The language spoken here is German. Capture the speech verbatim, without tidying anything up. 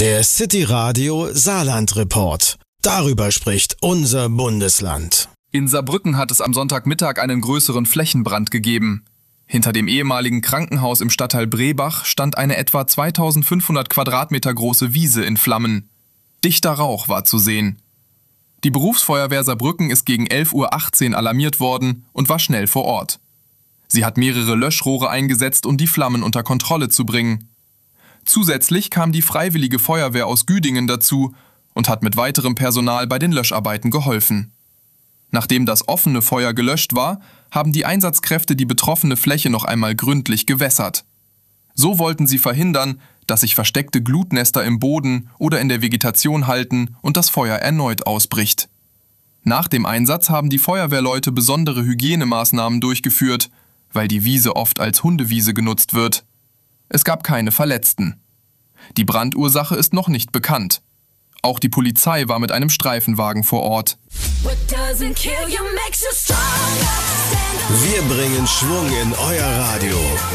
Der City Radio Saarland Report. Darüber spricht unser Bundesland. In Saarbrücken hat es am Sonntagmittag einen größeren Flächenbrand gegeben. Hinter dem ehemaligen Krankenhaus im Stadtteil Brebach stand eine etwa zweitausendfünfhundert Quadratmeter große Wiese in Flammen. Dichter Rauch war zu sehen. Die Berufsfeuerwehr Saarbrücken ist gegen elf Uhr achtzehn alarmiert worden und war schnell vor Ort. Sie hat mehrere Löschrohre eingesetzt, um die Flammen unter Kontrolle zu bringen. Zusätzlich kam die Freiwillige Feuerwehr aus Güdingen dazu und hat mit weiterem Personal bei den Löscharbeiten geholfen. Nachdem das offene Feuer gelöscht war, haben die Einsatzkräfte die betroffene Fläche noch einmal gründlich gewässert. So wollten sie verhindern, dass sich versteckte Glutnester im Boden oder in der Vegetation halten und das Feuer erneut ausbricht. Nach dem Einsatz haben die Feuerwehrleute besondere Hygienemaßnahmen durchgeführt, weil die Wiese oft als Hundewiese genutzt wird. Es gab keine Verletzten. Die Brandursache ist noch nicht bekannt. Auch die Polizei war mit einem Streifenwagen vor Ort. Wir bringen Schwung in euer Radio.